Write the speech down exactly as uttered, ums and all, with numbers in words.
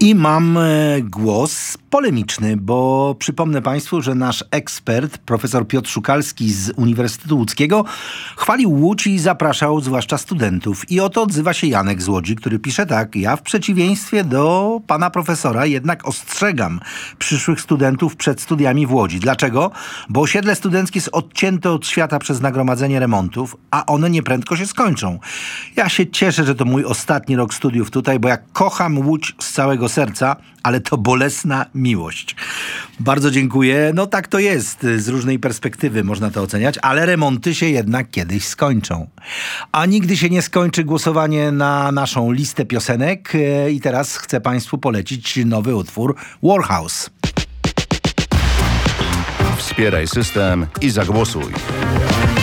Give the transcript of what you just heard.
I mam e, głos polemiczny, bo przypomnę Państwu, że nasz ekspert, profesor Piotr Szukalski z Uniwersytetu Łódzkiego, chwalił Łódź i zapraszał zwłaszcza studentów. I oto odzywa się Janek z Łodzi, który pisze tak: ja w przeciwieństwie do pana profesora jednak ostrzegam przyszłych studentów przed studiami w Łodzi. Dlaczego? Bo osiedle studenckie jest odcięte od świata przez nagromadzenie remontów, a one nieprędko się skończą. Ja się cieszę, że to mój ostatni rok studiów tutaj, bo ja kocham Łódź z całego serca, ale to bolesna miłość. Bardzo dziękuję. No tak to jest. Z różnej perspektywy można to oceniać, ale remonty się jednak kiedyś skończą. A nigdy się nie skończy głosowanie na naszą listę piosenek i teraz chcę Państwu polecić nowy utwór Warhouse. Wspieraj system i zagłosuj.